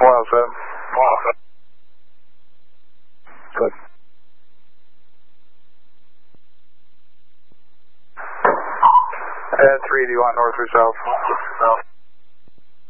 107. Good. And 3, do you want north or south? South.